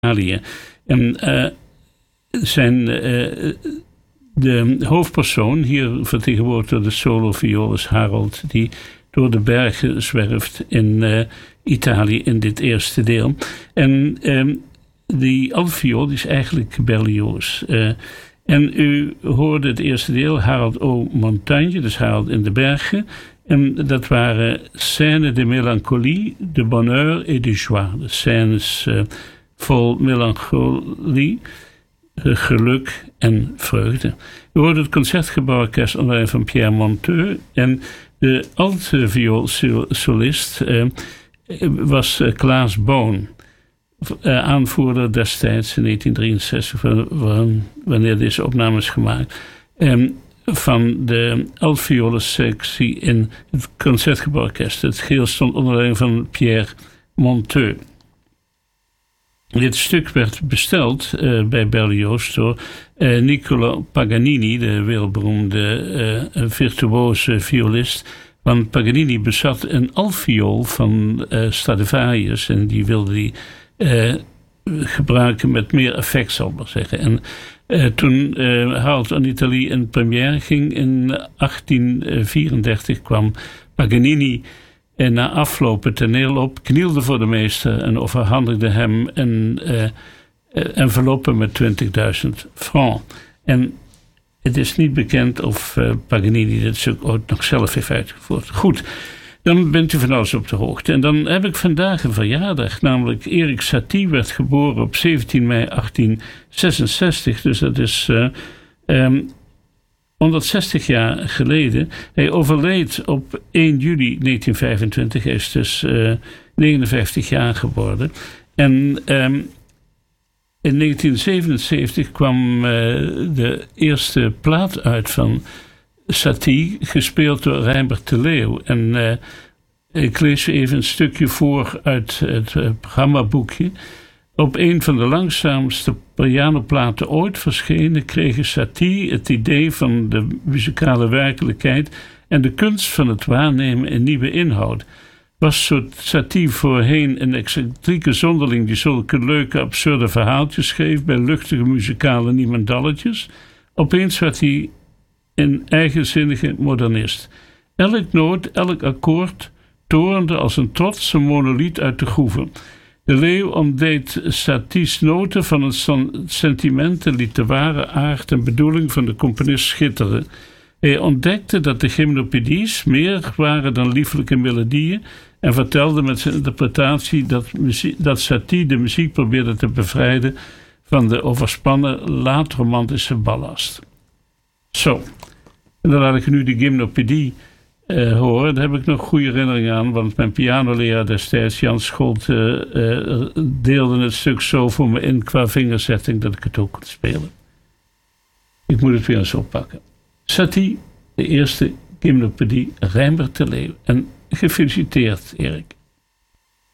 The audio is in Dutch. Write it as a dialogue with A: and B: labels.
A: Italië. En de hoofdpersoon, hier vertegenwoordigd door de solo-vioolist Harold, die door de bergen zwerft in Italië in dit eerste deel. En die altviool is eigenlijk Berlioz. En u hoorde het eerste deel, Harold au Montagne, dus Harold in de bergen. En dat waren scènes de mélancolie, de bonheur et de joie. De scènes vol melancholie, geluk en vreugde. U hoorde het Concertgebouworkest onder leiding van Pierre Monteux. En de altvioolsolist was Klaas Boon. Aanvoerder destijds in 1963, wanneer deze opname is gemaakt. Van de altvioolensectie in het Concertgebouworkest. Het geheel stond onder leiding van Pierre Monteux. Dit stuk werd besteld bij Berlioz door Niccolo Paganini, de wereldberoemde virtuoze violist. Want Paganini bezat een altviool van Stradivarius en die wilde die gebruiken met meer effect, zal ik maar zeggen. En toen Harold en Italie in première ging in 1834 kwam Paganini na afloop het toneel op, knielde voor de meester en overhandigde hem een enveloppe met 20.000 francs. En het is niet bekend of Paganini dit stuk ooit nog zelf heeft uitgevoerd. Goed, dan bent u van alles op de hoogte. En dan heb ik vandaag een verjaardag, namelijk Erik Satie werd geboren op 17 mei 1866. Dus dat is 160 jaar geleden. Hij overleed op 1 juli 1925. Hij is dus 59 jaar geworden. En in 1977 kwam de eerste plaat uit van Satie, gespeeld door Reimbert de Leeuw. En ik lees u even een stukje voor uit het programmaboekje. Op een van de langzaamste pianoplaten ooit verschenen kregen Satie het idee van de muzikale werkelijkheid en de kunst van het waarnemen een nieuwe inhoud. Was Satie voorheen een excentrieke zonderling die zulke leuke absurde verhaaltjes schreef bij luchtige muzikale niemendalletjes? Opeens werd hij een eigenzinnige modernist. Elk noot, elk akkoord toonde als een trotse monoliet uit de groeve. De Leeuw ontdeed Satie's noten van het sentiment en liet de ware aard en bedoeling van de componist schitteren. Hij ontdekte dat de gymnopedies meer waren dan lieflijke melodieën en vertelde met zijn interpretatie dat Satie de muziek probeerde te bevrijden van de overspannen laat-romantische ballast. Zo, en dan laat ik nu de gymnopedie horen. Daar heb ik nog goede herinneringen aan, want mijn pianoleraar destijds, Jan Scholt, deelde het stuk zo voor me in qua vingerzetting dat ik het ook kon spelen. Ik moet het weer eens oppakken. Satie, de eerste gymnopedie, Reimbert de Leeuw. En gefeliciteerd, Erik.